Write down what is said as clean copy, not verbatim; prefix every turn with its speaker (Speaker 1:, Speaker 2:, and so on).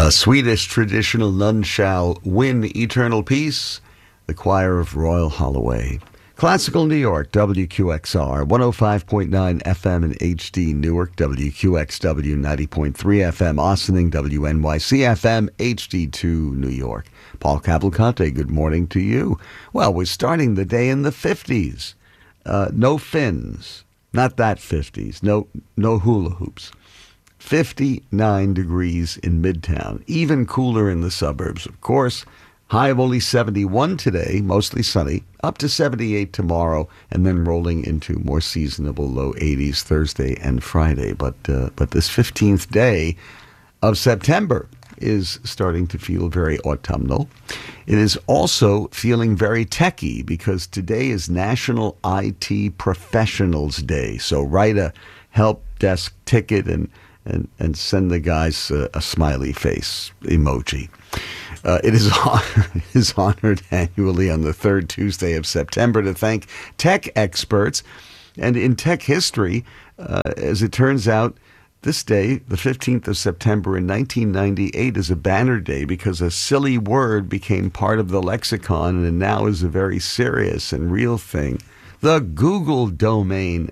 Speaker 1: A Swedish traditional none shall win eternal peace. The choir of Royal Holloway. Classical New York, WQXR, 105.9 FM in HD Newark, WQXW 90.3 FM Ossining, WNYC FM HD2 New York. Paul Cavalcante, good morning to you. Well, we're starting the day in the 50s. No fins, not that 50s, no hula hoops. 59 degrees in Midtown, even cooler in the suburbs, of course. High of only 71 today, mostly sunny, up to 78 tomorrow, and then rolling into more seasonable low 80s Thursday and Friday. But this 15th day of September is starting to feel very autumnal. It is also feeling very techy because today is National IT Professionals Day. So write a help desk ticket and send the guys a smiley face emoji. It is honored annually on the third Tuesday of September to thank tech experts. And in tech history, as it turns out, this day, the 15th of September in 1998, is a banner day because a silly word became part of the lexicon and now is a very serious and real thing. The Google domain